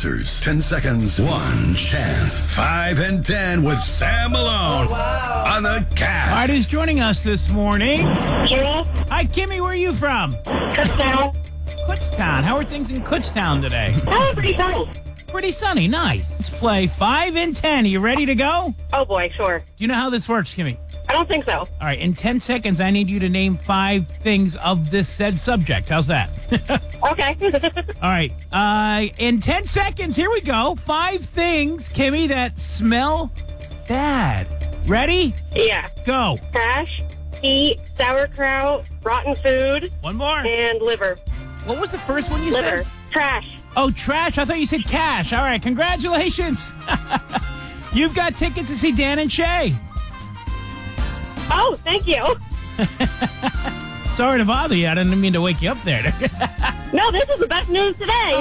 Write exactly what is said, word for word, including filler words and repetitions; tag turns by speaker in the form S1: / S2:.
S1: answers. Ten seconds, one chance. Five and ten with Sam Malone on the Cat.
S2: All right, who's joining us this morning?
S3: Kimmy,
S2: Hi, Kimmy. Where are you from?
S3: Kutztown.
S2: Kutztown. How are things in Kutztown today?
S3: Oh, pretty funny.
S2: Pretty sunny. Nice. Let's play five and ten. Are you ready to go?
S3: Oh, boy, sure.
S2: Do you know how this works, Kimmy?
S3: I don't think so.
S2: All right, in ten seconds, I need you to name five things of this said subject. How's that?
S3: Okay.
S2: All right, uh, in ten seconds, here we go. Five things, Kimmy, that smell bad. Ready?
S3: Yeah.
S2: Go.
S3: Trash, heat, sauerkraut, rotten food,
S2: One more.
S3: and liver.
S2: What was the first one you
S3: Liver.
S2: said?
S3: Trash.
S2: Oh, trash. I thought you said cash. All right, congratulations. You've got tickets to see Dan and Shay.
S3: Oh, thank you.
S2: Sorry to bother you. I didn't mean to wake you up there.
S3: No, this is the best news today.